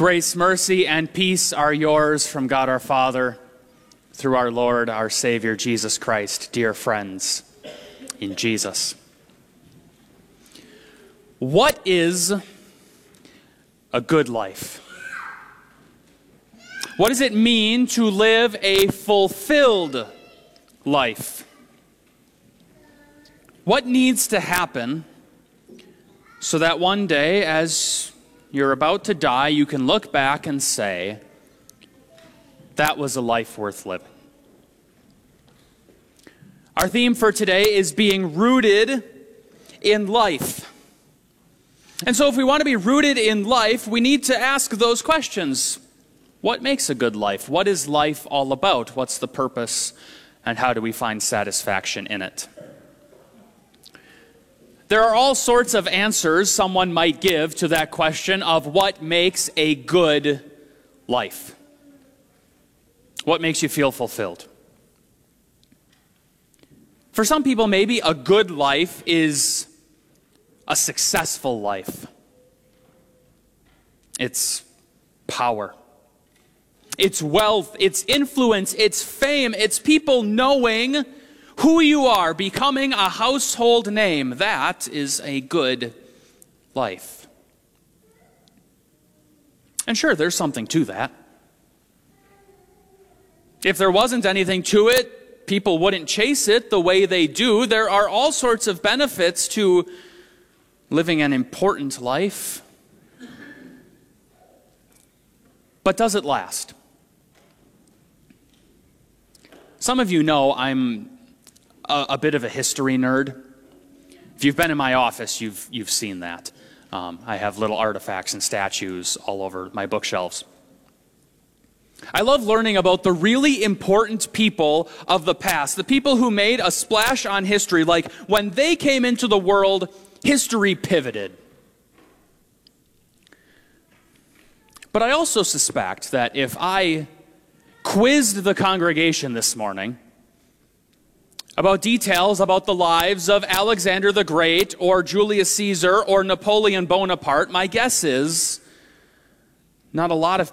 Grace, mercy, and peace are yours from God our Father, through our Lord, our Savior, Jesus Christ. Dear friends, in Jesus. What is a good life? What does it mean to live a fulfilled life? What needs to happen so that one day, as you're about to die, you can look back and say, that was a life worth living? Our theme for today is being rooted in life. And so if we want to be rooted in life, we need to ask those questions. What makes a good life? What is life all about? What's the purpose? And how do we find satisfaction in it? There are all sorts of answers someone might give to that question of what makes a good life. What makes you feel fulfilled? For some people, maybe a good life is a successful life. It's power. It's wealth. It's influence. It's fame. It's people knowing who you are, becoming a household name. That is a good life. And sure, there's something to that. If there wasn't anything to it, people wouldn't chase it the way they do. There are all sorts of benefits to living an important life. But does it last? Some of you know I'm a bit of a history nerd. If you've been in my office, you've seen that. I have little artifacts and statues all over my bookshelves. I love learning about the really important people of the past, the people who made a splash on history. Like when they came into the world, history pivoted. But I also suspect that if I quizzed the congregation this morning about details about the lives of Alexander the Great or Julius Caesar or Napoleon Bonaparte, my guess is not a lot of